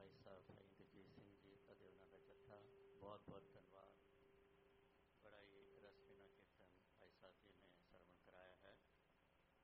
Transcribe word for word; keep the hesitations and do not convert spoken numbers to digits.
ਭਾਈ ਸਾਹਿਬ ਭਾਈ ਇੰਦਰਜੀਤ ਸਿੰਘ ਜੀ ਅਤੇ ਉਹਨਾਂ ਦਾ ਜੱਥਾ ਬਹੁਤ ਬਹੁਤ ਧੰਨਵਾਦ।